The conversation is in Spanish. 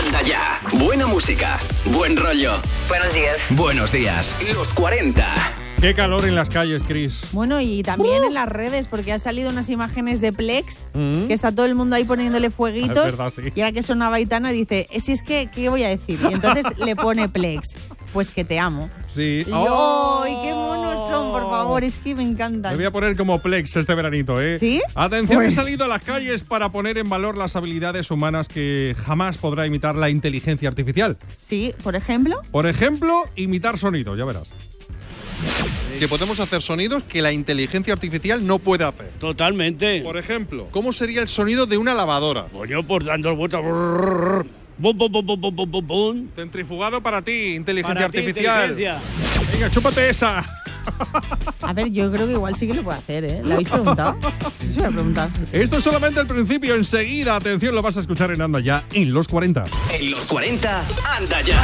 Anda ya. Buena música, buen rollo. Buenos días. Buenos días. Los 40. Qué calor en las calles, Chris. Bueno, y también en las redes, porque han salido unas imágenes de Plex, que está todo el mundo ahí poniéndole fueguitos. Es verdad, sí. Y ahora que sonaba Aitana dice, si es que, ¿qué voy a decir? Y entonces le pone Plex, pues que te amo. Sí. Y yo, ¡ay, qué monos son, por favor! Es que me encantan. Me voy a poner como Plex este veranito, ¿eh? ¿Sí? Atención, Pues he salido a las calles para poner en valor las habilidades humanas que jamás podrá imitar la inteligencia artificial. Sí, por ejemplo. Por ejemplo, imitar sonidos, ya verás. Que podemos hacer sonidos que la inteligencia artificial no puede hacer. Totalmente. Por ejemplo, ¿cómo sería el sonido de una lavadora? Coño, por dando vueltas. Bum, bum, bum, bum, bum, bum, bum. Centrifugado para ti, inteligencia Para ti, artificial. inteligencia. Venga, chúpate esa. A ver, yo creo que igual sí que lo puede hacer, ¿eh? ¿Le habéis preguntado? Yo voy a preguntar. Esto es solamente el principio. Enseguida, atención, lo vas a escuchar en Anda Ya en los 40. En los 40, Anda ya.